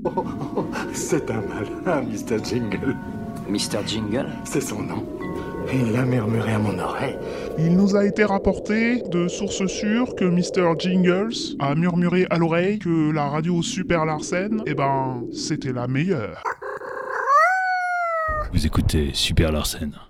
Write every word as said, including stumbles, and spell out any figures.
Oh, oh, c'est un malin, mister Jingle. mister Jingle ? C'est son nom. Il l'a murmuré à mon oreille. Il nous a été rapporté de sources sûres que mister Jingles a murmuré à l'oreille que la radio Super Larsen, eh ben, c'était la meilleure. Vous écoutez Super Larsen.